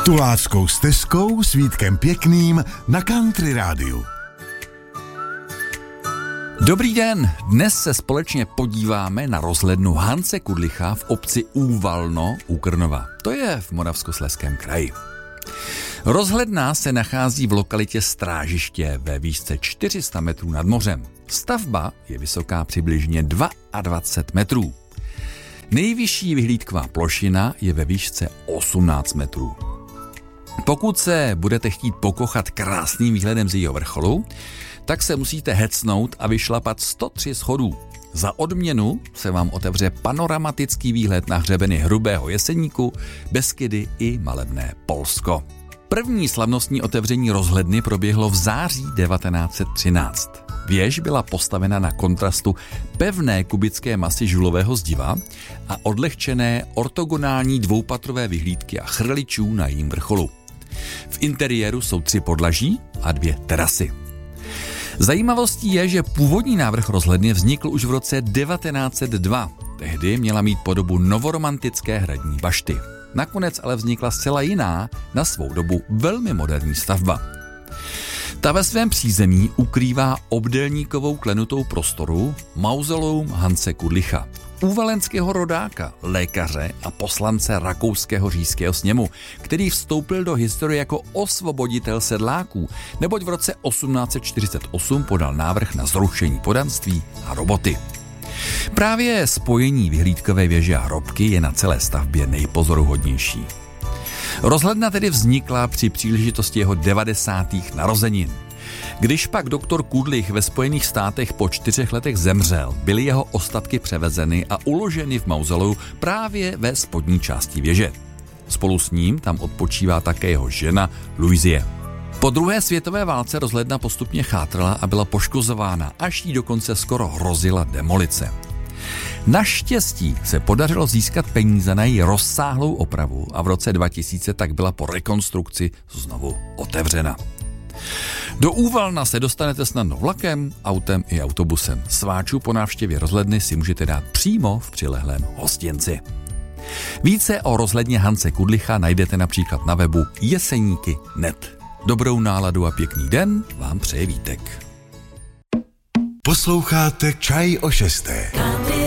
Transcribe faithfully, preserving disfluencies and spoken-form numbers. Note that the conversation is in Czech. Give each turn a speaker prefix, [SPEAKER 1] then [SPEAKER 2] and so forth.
[SPEAKER 1] Tuláckou stezkou s Vítkem Pěkným na Country Rádiu.
[SPEAKER 2] Dobrý den, dnes se společně podíváme na rozhlednu Hance Kudlicha v obci Úvalno u Krnova. To je v Moravskoslezském kraji. Rozhledna se nachází v lokalitě Strážiště ve výšce čtyři sta metrů nad mořem. Stavba je vysoká přibližně dvacet dva metrů. Nejvyšší vyhlídková plošina je ve výšce osmnáct metrů. Pokud se budete chtít pokochat krásným výhledem z jejího vrcholu, tak se musíte hecnout a vyšlapat sto tři schodů. Za odměnu se vám otevře panoramatický výhled na hřebeny Hrubého Jeseníku, Beskydy i malebné Polsko. První slavnostní otevření rozhledny proběhlo v září devatenáct set třináct. Věž byla postavena na kontrastu pevné kubické masy žulového zdiva a odlehčené ortogonální dvoupatrové vyhlídky a chrličů na jejím vrcholu. V interiéru jsou tři podlaží a dvě terasy. Zajímavostí je, že původní návrh rozhledny vznikl už v roce devatenáct set dva. Tehdy měla mít podobu novoromantické hradní bašty. Nakonec ale vznikla zcela jiná, na svou dobu velmi moderní stavba. Ta ve svém přízemí ukrývá obdélníkovou klenutou prostoru mauzoleum Hance Kudlicha, úvalenského rodáka, lékaře a poslance rakouského říšského sněmu, který vstoupil do historie jako osvoboditel sedláků, neboť v roce osmnáct set čtyřicet osm podal návrh na zrušení poddanství a roboty. Právě spojení vyhlídkové věže a hrobky je na celé stavbě nejpozoruhodnější. Rozhledna tedy vznikla při příležitosti jeho devadesátých narozenin. Když pak doktor Kudlich ve Spojených státech po čtyřech letech zemřel, byly jeho ostatky převezeny a uloženy v mauzoleu právě ve spodní části věže. Spolu s ním tam odpočívá také jeho žena Louise. Po druhé světové válce rozhledna postupně chátrala a byla poškozována, až jí dokonce skoro hrozila demolice. Naštěstí se podařilo získat peníze na její rozsáhlou opravu a v roce dva tisíce tak byla po rekonstrukci znovu otevřena. Do Úvalna se dostanete snadno vlakem, autem i autobusem. Sváčů po návštěvě rozhledny si můžete dát přímo v přilehlém hostinci. Více o rozhledně Hance Kudlicha najdete například na webu jeseníky tečka net. Dobrou náladu a pěkný den vám přeje Vítek.
[SPEAKER 1] Posloucháte Čaj o šesté.